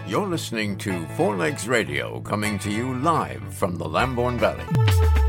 You're listening to Four Legs Radio, coming to you live from the Lambourne Valley.